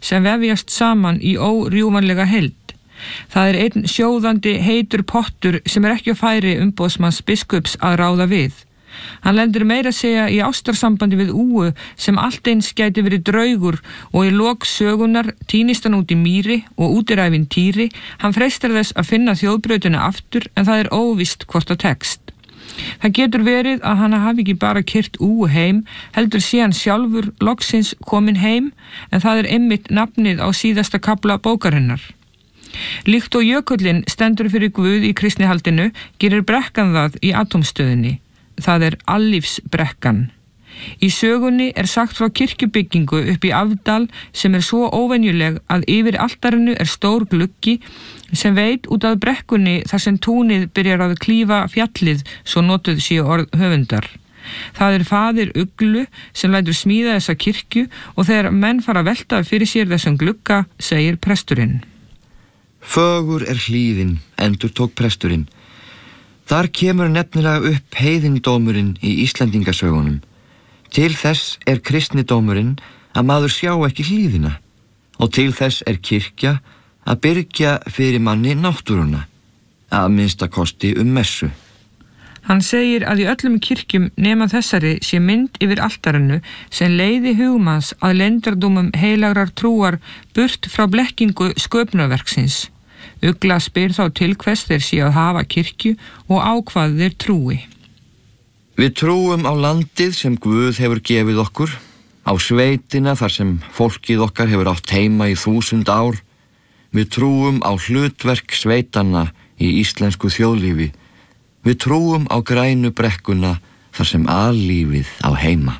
sem vefjast saman í órjúfanlega heild. Það einn sjóðandi heitur pottur sem ekki á færi umboðsmanns biskups að ráða við. Hann lendir meira að segja í ástarsambandi við Úu sem allt eins gæti verið draugur og í lok sögunar týnist hann út í mýri og útiræfin Týri. Hann freistar þess að finna þjóðbrautina aftur en það óvíst hvort það tekst. Það getur verið að hann hafi ekki bara keyrt Úu heim, heldur sé hann sjálfur loksins kominn heim en það einmitt nafnið á síðasta kafla bókarinnar. Líkt og jökullinn stendur fyrir Guð í kristnihaldinu gerir brekkan það í atómstöðinni. Það allífsbrekkan. Í sögunni sagt frá kirkjubyggingu upp í Afdal sem svo óvenjuleg að yfir altarinu stór gluggi sem veit út að brekkunni þar sem túnið byrjar að klífa fjallið, svo notuð séu orð höfundar. Það faðir Uglu sem lætur smíða þessa kirkju og þegar menn fara að velta fyrir sér þessum glugga, segir presturinn. Fögur hlíðin, endurtók presturinn. Þar kemur nefnilega upp heiðindómurinn í Íslendingasögunum. Til þess kristnidómurinn að maður sjá ekki hlíðina og til þess kirkja að byrgja fyrir manni náttúruna, að minnsta kosti messu. Hann segir að í öllum kirkjum nema þessari sé mynd yfir altarinu sem leiði hugmanns að leyndardómum heilagrar trúar burt frá blekkingu sköpunarverksins. Ugla spyr þá til hvers þeir sé að hafa kirkju og á hvað þeir trúi. Við trúum á landið sem Guð hefur gefið okkur, á sveitina þar sem fólkið okkar hefur átt heima í 1000 ár. Við trúum á hlutverk sveitanna í íslensku þjóðlífi. Við trúum á grænu brekkuna þar sem allífið á heima.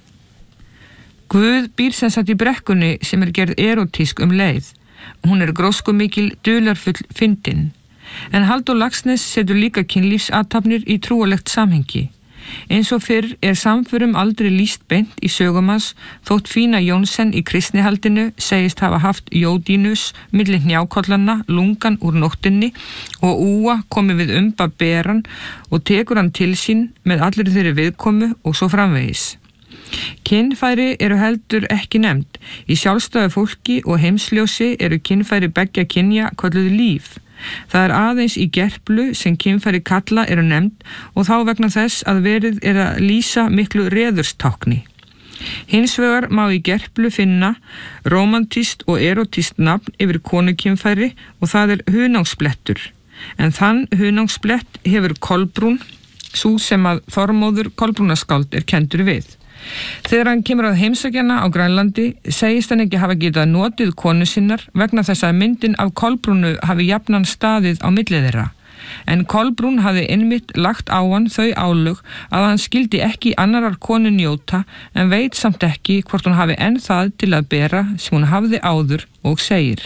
Guð býr sem sagt í brekkunni sem gerð erótísk leið. Hún gróskumikil, dularfull, fyndin. En Halldór Laxness setur líka kynlífsathafnir í trúarlegt samhengi. Eins og fyrr samförum aldrei lýst beint í sögumans, þótt Fína Jónsson í kristnihaldinu segist hafa haft Jódínus milli hnjákollanna, lungan úr nóttinni og Úa komið við beran og tekur hann til sín með allir þeirri viðkomu og svo framvegis. Kynfæri heldur ekki nefnd. Í sjálfstæðu fólki og heimsljósi kynfæri beggja kynja kölluð líf. Það aðeins í Gerplu sem kynfæri kalla nefnd og þá vegna þess að verið að lýsa miklu reðurstákni. Hins vegar má í Gerplu finna rómantískt og erótískt nafn yfir konukynfæri og það hunangsblettur. En þann hunangsblett hefur Kolbrún, sú sem að Þormóður Kolbrúnaskáld kenndur við. Þegar hann kemur að heimsækjana á Grænlandi segist hann ekki hafa getað notið konu sinnar vegna þess að myndin af Kolbrúnu hafi jafnan staðið á milli þeirra. En Kolbrún hafi einmitt lagt á hann þau álög að hann skildi ekki annarar konu njóta en veit samt ekki hvort hún hafi enn það til að bera sem hún hafði áður og segir.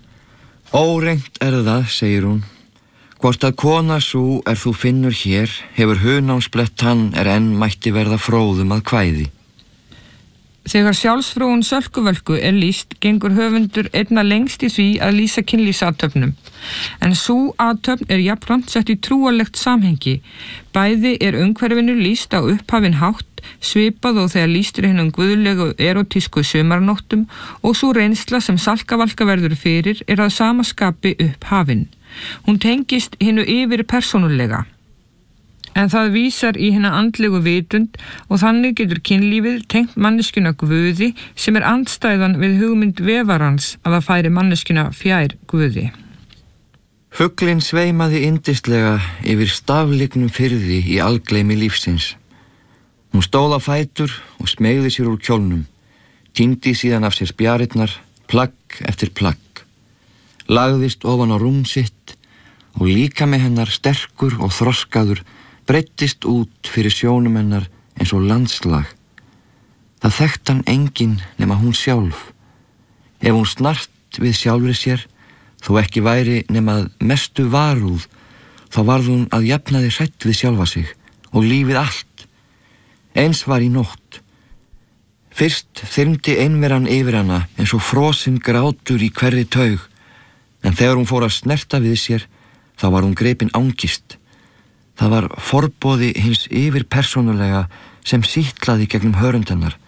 Órengt það, segir hún. Hvort að kona sú þú finnur hér, hefur hunangsblett hann enn mætti verða fróðum að kvæði. Þegar sjálfsfróun Sölkuvölku lýst, gengur höfundur einna lengst í því að lýsa kynlífsathöfnum. En sú athöfn jafnframt sett í trúarlegt samhengi. Bæði umhverfinu lýst á upphafinn hátt, svipað og þegar lýst hinum guðlegu erótísku sumarnóttum og sú reynsla sem Salkavalka verður fyrir að sama skapi upphafinn. Hún tengist hinu yfir persónulega. En það vísar í hina andlegu vitund og þannig getur kynlífið tengt manneskjuna Guði sem andstæðan við hugmynd vefarans að það færi manneskjuna fjær Guði. Fuglinn sveimaði yndislega yfir staflignum firði í algleymi lífsins. Hún stóð á fætur og smeygði sér úr kjólnum, tíndi síðan af sér spjarirnar, plagg eftir plagg. Lagðist ofan á rúm sitt og líkami hennar sterkur og þroskaður breiddist út fyrir sjónum hennar eins og landslag. Það þekkti hann enginn nema hún sjálf. Ef hún snart við sjálfri sér, þó ekki væri nema mestu varúð, þá varð hún að jafnaði hrædd við sjálfa sig og lífið allt. Eins var í nótt. Fyrst þyrmdi einveran yfir hana eins og frosinn grátur í hverri taug. En þegar hún fór að snerta við sér, þá var hún gripin angist. Það var forboði hins yfirpersónulega sem sýtlaði gegnum hörund hennar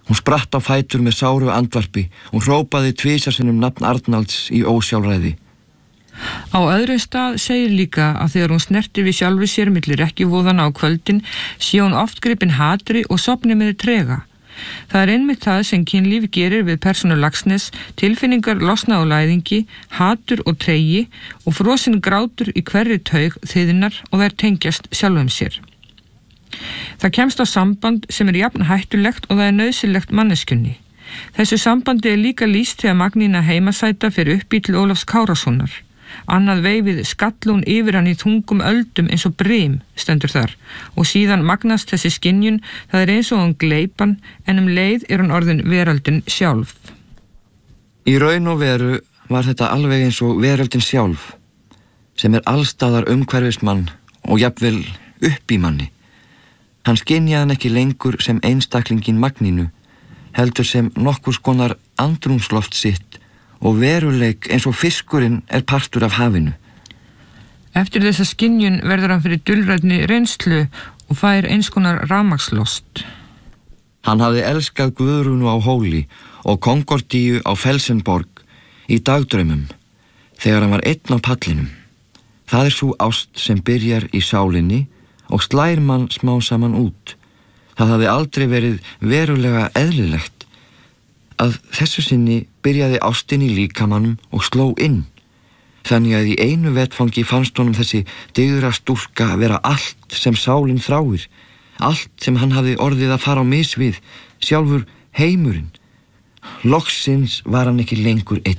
Hún spratt á fætur með sáru andvarpi og hrópaði tvisasinnum nafn Arnalds í ósjálfræði. Á öðrum stað segir líka að þegar hún snertir við sjálfri sér milli rekkjuvóðana á kvöldin sé hún oft gripin hatri og sofni með trega. Það er einmitt það sem kynlíf gerir við persónu Laxness, tilfinningar losna á læðingi, hatur og tregi og frosinn grátur í hverri taug þiðnar og þær tengjast sjálfum sér. Það kemst á samband sem er jafn hættulegt og það er nauðsynlegt manneskjunni. Þessu sambandi er líka lýst þegar Magnína heimasæta fyrir upp í til Ólafs Kárasonar. Annað veifið skall hún yfir hann í þungum öldum eins og brim, stendur þar, og síðan magnast þessi skynjun, það er eins og hún gleipan, en leið er hún orðin veröldin sjálf. Í raun og veru var þetta alveg eins og veröldin sjálf, sem er allstaðar umhverfismann og jafnvel upp í manni. Hann skynjaði hann ekki lengur sem einstaklingin Magnínu, heldur sem nokkurs konar andrúmsloft sitt og veruleik eins og fiskurinn er partur af hafinu. Eftir þessa skynjun verður hann fyrir dulrænni reynslu og fær eins konar rafmagnslost. Hann hafði elskað Guðrúnu á Hóli og Kongordíu á Felsenborg í dagdraumum, þegar hann var einn á pallinum. Það er svo ást sem byrjar í sálinni og slær mann smá saman út. Það hafði aldrei verið verulega eðlilegt. Að þessu sinni byrjaði ástin í líkamannum og sló inn. Þannig að í einu vetfangi fannst honum þessi digra stúlka vera allt sem sálin þráir, allt sem hann hafði orðið að fara á mis við, sjálfur heimurinn. Loksins var hann ekki lengur einn.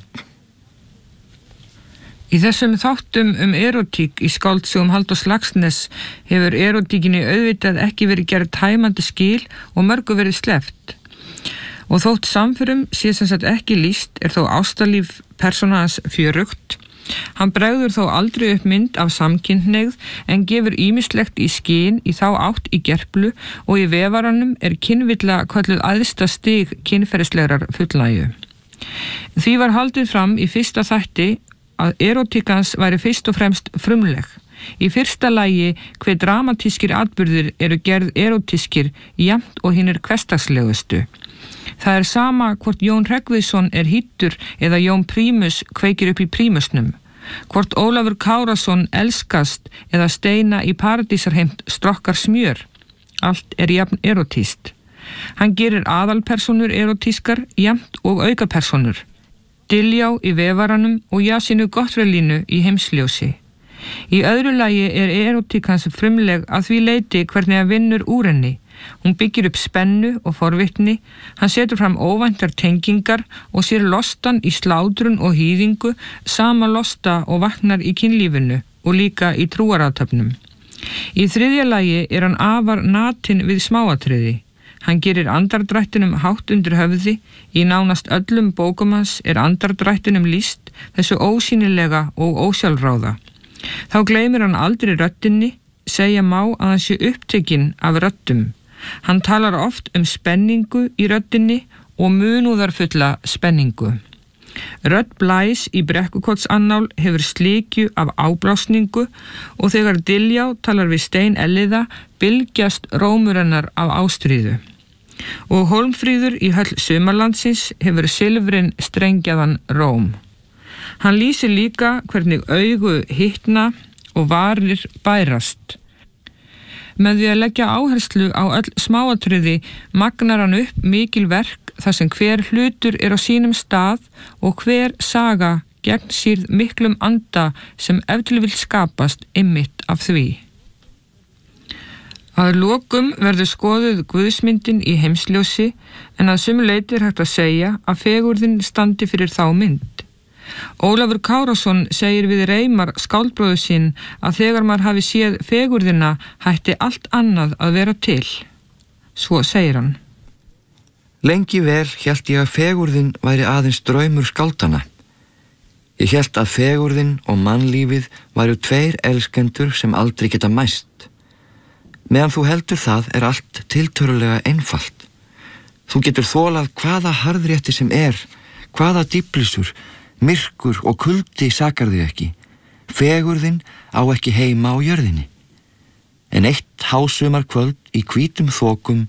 Í þessum þáttum erotík í skáldsögum Halldórs Laxness hefur erotíkinni auðvitað ekki verið gerð tæmandi skil og mörgu verið sleppt. Og þótt samförum sé sem sagt ekki lýst er þó ástalíf persónans fjörugt. Hann bregður þó aldrei upp mynd af samkynhneigð en gefur ýmislegt í skyn í þá átt í gerplu og í vefaranum er kynvilla kölluð æðsta stig kynferðislegrar fullnægju. Því var haldið fram í fyrsta þætti að erotíkans væri fyrst og fremst frumleg. Í fyrsta lagi hve dramatískir atburðir eru gerð erotískir jafnt og hinir hversdagslegustu. Það er sama hvort Jón Hreggviðsson er hittur eða Jón Prímus kveikir upp í prímusnum, hvort Ólafur Kárason elskast eða Steina í paradísarheimt strokkar smjör. Allt er jafn erotíst. Hann gerir aðalpersonur erotískar jafnt og aukapersonur. Diljá í vefaranum og Jasínu Gottfriðlínu í heimsljósi. Í öðru lagi er erotíkans frumleg að því leyti hvernig hann vinnur úr henni. Hún byggir upp spennu og forvitni, hann setur fram óvæntar tengingar og sér lostan í slátrun og hýðingu, sama losta og vaknar í kynlífinu og líka í trúarathöfnum. Í þriðja lagi er hann afar natinn við smáatriði. Hann gerir andardrættinum hátt undir höfði, í nánast öllum bókum hans er andardrættinum lýst, þessu ósýnilega og ósjálfráða. Þá gleymir hann aldrei röddinni, segja má að hann sé upptekinn af röddum. Hann talar oft spenningu í röddinni og munúðarfulla spenningu. Rödd Blæs í Brekkukotsannál hefur slikju af áblásningu og þegar Diljá talar við Stein Elliða bylgjast rómur hennar af ástríðu. Og Hólmfríður í höll Sumarlandsins hefur silfrin strengjaðan róm. Hann lýsir líka hvernig augu hitna og varir bærast. Með því að leggja áherslu á öll smáatriði magnar hann upp mikil verk þar sem hver hlutur er á sínum stað og hver saga gegnsýrð miklum anda sem ef til vill skapast einmitt af því. Að lokum verður skoðuð guðsmyndin í heimsljósi en að sumu leyti er hægt að segja að fegurðin standi fyrir þá mynd. Ólafur Kárason segir við Reimar skáldbróður sinn að þegar maður hafi séð fegurðina hætti allt annað að vera til. Svo segir hann. Lengi vel hélt ég að fegurðin væri aðeins draumur skáldana. Ég hélt að fegurðin og mannlífið væru tveir elskendur sem aldrei geta mæst. Meðan þú heldur það er allt tiltölulega einfalt. Þú getur þolað hvaða harðrétti sem er, hvaða dýflisur, myrkur og kuldi sakar þig ekki. Fegurðin á ekki heima á jörðinni. En eitt hásumarkvöld í hvítum þokum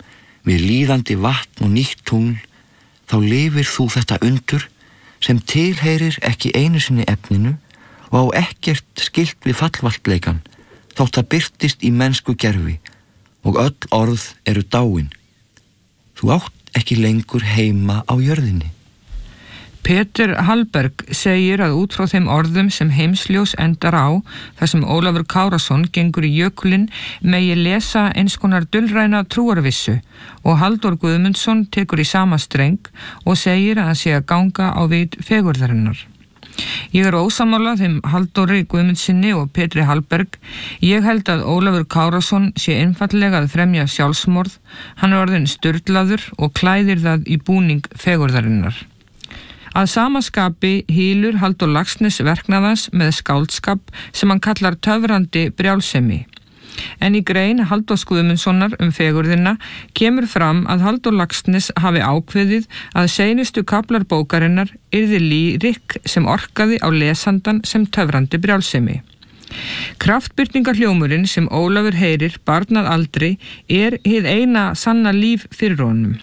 við líðandi vatn og nýtt tungl, þá lifir þú þetta undur sem tilheyrir ekki einu sinni efninu og á ekkert skylt við fallvaltleikan, þótt það birtist í mennsku gerfi og öll orð eru dáin. Þú átt ekki lengur heima á jörðinni. Peter Hallberg segir að út frá þeim orðum sem Heimsljós endar á, þar sem Ólafur Kárason gengur í jökulinn, megi lesa eins konar dulræna trúarvissu og Halldór Guðmundsson tekur í sama streng og segir að hann sé að ganga á vit fegurðarinnar. Ég ósammála þeim Halldóri Guðmundssoni og Petri Hallberg. Ég held að Ólafur Kárason sé einfallega að fremja sjálfsmorð, hann orðinn sturlaður og klæðir það í búning fegurðarinnar. Að sama skapi hýlur Halldór Laxness verknaðans með skáldskap sem hann kallar töfrandi brjálsemi. En í grein Halldórs Guðmundssonar fegurðina kemur fram að Halldór Laxness hafi ákveðið að seinustu kaflar bókarinnar yrði lýrik sem orkaði á lesandan sem töfrandi brjálsemi. Kraftbirtingarhljómurinn sem Ólafur heyrir barnað aldrei hið eina sanna líf fyrir honum.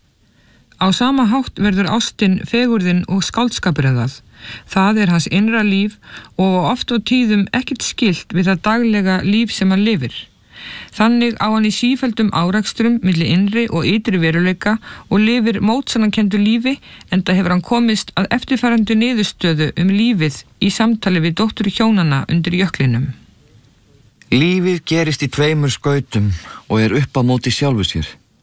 Á sama hátt verður ástin, fegurðin og skáldskapurinn það. Það hans innra líf og oft og tíðum ekkert skylt við það daglega líf sem hann lifir. Þannig á hann í sífelldum árakstrum milli innri og ytri veruleika og lifir mótsannakendu lífi, enda hefur hann komist að eftirfarandi niðurstöðu lífið í samtali við dóttur hjónanna undir jöklinum. Lífið gerist í 2 skautum og upp á móti sjálfu sér.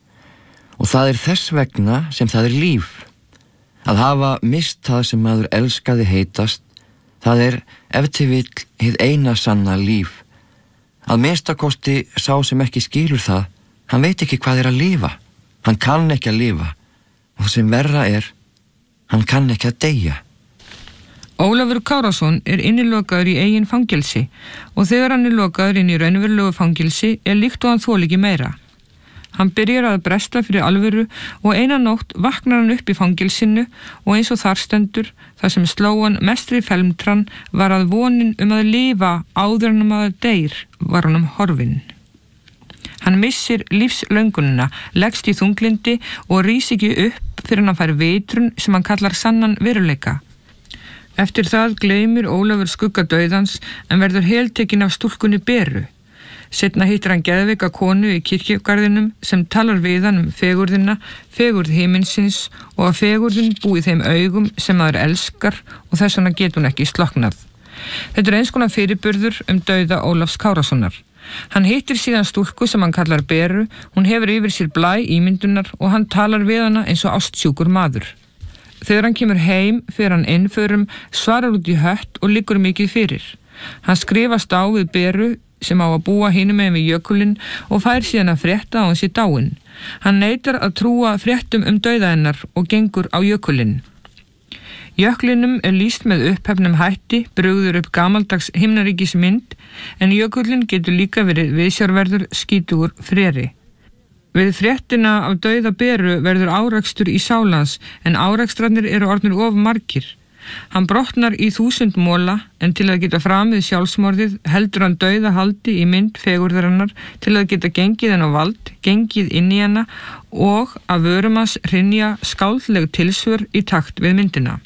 Og það þess vegna sem það líf. Að hafa mist það sem maður elskaði heitast, það ef til vill hið eina sanna líf. Að minnstakosti sá sem ekki skilur það, hann veit ekki hvað að lifa. Hann kann ekki að lifa. Og það sem verra hann kann ekki að deyja. Ólafur Kárason innilokaður í eigin fangelsi og þegar hann lokaður inn í raunverulegu fangelsi líkt og hann þoli ekki meira. Hann byrjar að bresta fyrir alvöru og eina nótt vaknar hann upp í fangelsinu og eins og þar stendur, þar sem sló hann mestri felmtrann var að vonin að lifa áður en maður deyr var honum horfin. Hann missir lífslöngunina, leggst í þunglindi og rís ekki upp fyrir hann fær vitrun sem hann kallar sannan veruleika. Eftir það gleymir Ólafur skugga dauðans en verður heltekinn af stúlkunni Beru. Seinna hittir hann geðveika konu í kirkjugarðinum sem talar við hann fegurðina, fegurð himinsins og að fegurðin búi þeim augum sem maður elskar og þess vegna getur hún ekki slokknað. Þetta eins konar fyrirburður dauða Ólafs Kárasonar. Hann hittir síðan stúlku sem hann kallar Beru, hún hefur yfir sér blæ ímyndunar og hann talar við hana eins og ástsjúkur maður. Þegar hann kemur heim fer hann innförum, svarar út í hött og liggur mikið fyrir. Hann skrifast á við Beru sem á að búa hinum megin við jökulinn og fær síðan að frétta á hann sé dáinn. Hann neitar að trúa fréttum dauða hennar og gengur á jökulinn. Jöklinum lýst með upphefnum hætti, brugður upp gamaldags himnaríkismynd, en jökullinn getur líka verið viðsjárverður skítugur freri. Við fréttina af dauða Beru verður árakstur í sálans, en árakstrarnir orðnir of margir. Hann brotnar í 1000 mola en til að geta framið sjálfsmorðið heldur hann dauða haldi í mynd fegurðarinnar til að geta gengið henn á vald, gengið inn í hana og að vörum hans hrynja skáldleg tilsvör í takt við myndina.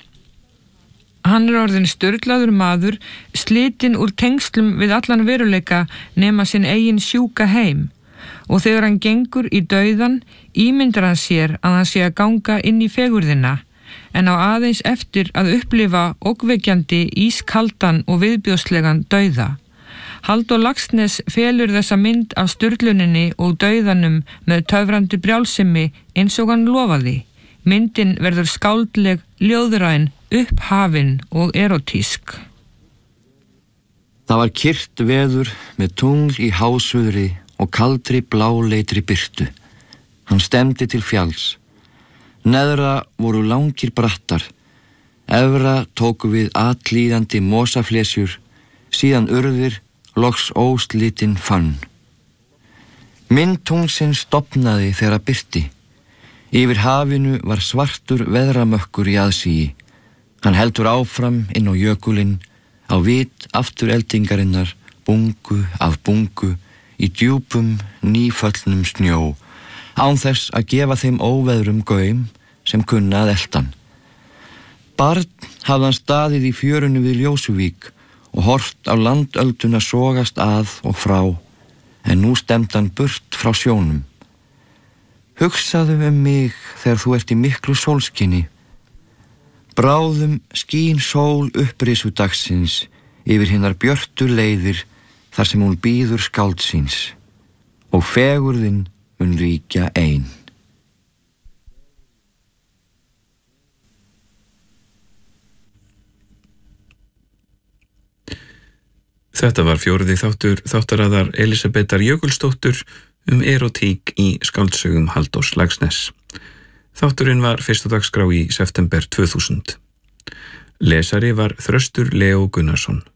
Hann orðinn sturlaður maður, slitinn úr tengslum við allan veruleika nema sinn eigin sjúka heim og þegar hann gengur í dauðan ímyndar hann sér að hann sé að ganga inn í fegurðina en á aðeins eftir að upplifa ógnvekjandi, ískaldan og viðbjóðslegan dauða. Halldór Laxness felur þessa mynd af sturluninni og dauðanum með töfrandi brjálsemi eins og hann lofaði. Myndin verður skáldleg, ljóðræn, upphafin og erotísk. Það var kyrrt veður með tungl í hásuðri og kaldri bláleitri birtu. Hann stemdi til fjalls. Neðra voru langir brattar, efra tóku við atlíðandi mosaflesjur, síðan urðir, loks óslitinn fann. Mynd tunglsins dofnaði þegar birti. Yfir hafinu var svartur veðramökkur í aðsíi. Hann heldur áfram inn á jökulinn, á vit aftureldingarinnar, bungu af bungu, í djúpum, nýföllnum snjó, án þess að gefa þeim óveðrum gaum sem kunna að eltan. Barn hafði hann staðið í fjörunni við Ljósuvík og hort á landölduna sogast að og frá, en nú stemdi hann burt frá sjónum. Hugsaðu mig þegar þú ert í miklu sólskinni. Bráðum skín sól upprisu dagsins yfir hinnar björtu leiðir þar sem hún bíður skáld síns, og fegurðin mun ríkja ein. Þetta var 4. þáttur þáttaraðar Elísabetar Jökulsdóttur erótík í skáldsögum Halldórs Laxness. Þátturinn var fyrst á dagskrá í september 2000. Lesari var Þröstur Leó Gunnarsson.